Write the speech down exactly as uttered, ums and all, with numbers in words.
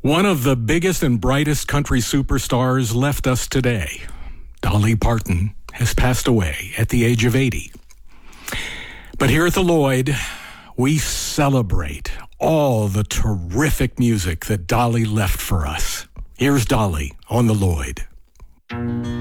One of the biggest and brightest country superstars left us today. Dolly Parton has passed away at the age of eighty. But here at the Lloyd, we celebrate all the terrific music that Dolly left for us. Here's Dolly on the Lloyd.